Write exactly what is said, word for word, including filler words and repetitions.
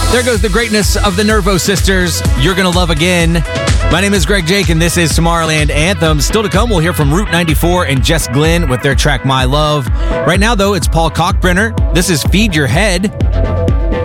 There goes the greatness of the Nervo Sisters. You're Gonna Love Again. My name is Greg Jake, and this is Tomorrowland Anthems. Still to come, we'll hear from Route ninety-four and Jess Glynn with their track My Love. Right now, though, it's Paul Kalkbrenner. This is Feed Your Head.